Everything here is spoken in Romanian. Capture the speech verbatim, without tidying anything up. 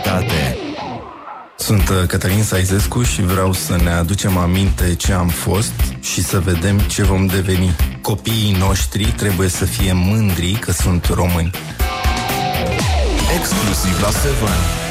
societate. Sunt Cătălin Saizescu și vreau să ne aducem aminte ce am fost și să vedem ce vom deveni. Copiii noștri trebuie să fie mândri că sunt români. Exclusiv la Seven.